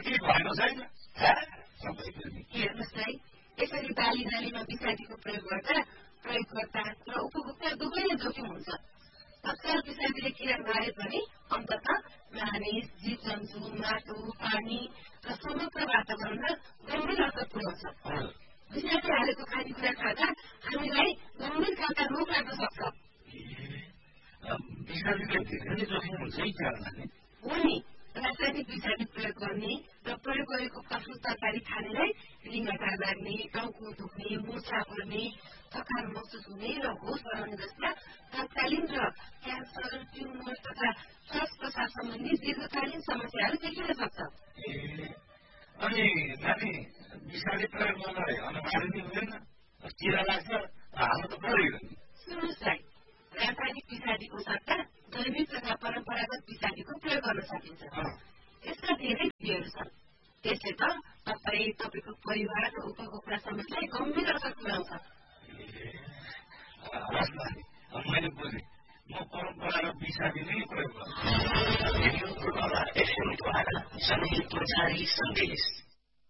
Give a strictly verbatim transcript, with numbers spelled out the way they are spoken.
केही भएको छैन हेर्नुहोस् है यसरी बाली नालीमा विषादीको प्रयोग गर्दा प्रयोगकर्ता र उपभोक्ता दुवैले जोखिम हुन्छ तत्काल विषादीले किरा मारे पनि अन्तत मानिस जीव जन्तु माटो पानी र समग्र वातावरणमा गम्भीर असर पुर्याउँछ विषादी हालेको खानेकुरा खाँदा हामीलाई गम्भीर खालका रोग लाग्न सक्छ विषादीले धेरै जोखिम हुन्छ हो नि रासायनिक विषादी प्रयोग गर्ने र प्रयोग गरेको पशु तरकारी खानेलाई रिङ्गटा लाग्ने टाउको दुख्ने मुर्छा पर्ने थकान महसुस हुने र होस हराउने जस्ता तत्कालीन र क्यान्सर ट्युमर तथा श्वास प्रश्वास सम्बन्धी दीर्घकालीन समस्याहरू देखिन सक्छ अनि नानी विषादी प्रयोग गर्नलाई अनुहार नि हुँदैन किरा लाग्छ हाल्नु त पर्यो नि सुन्नुहोस् है रासायनिक विषादीको सट्टा जैविक तथा परम्परागत विषादीको प्रयोग गर्न सकिन्छ यसका धेरै विधिहरू छन् त्यसले त तपाईँ तपाईँको परिवार र उपभोक्ता समाजलाई गम्भीर असर पुर्याउँछ मैले बुझेँ म परम्परागत विषादी नै प्रयोग गर्छु जनहितको जारी सन्देश